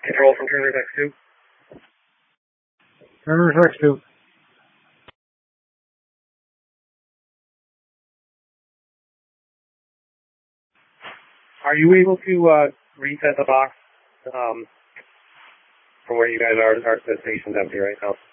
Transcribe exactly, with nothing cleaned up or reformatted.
Control from Turner's X two. Turner's X two. Are you able to uh, reset the box um, from where you guys are? The station's empty right now.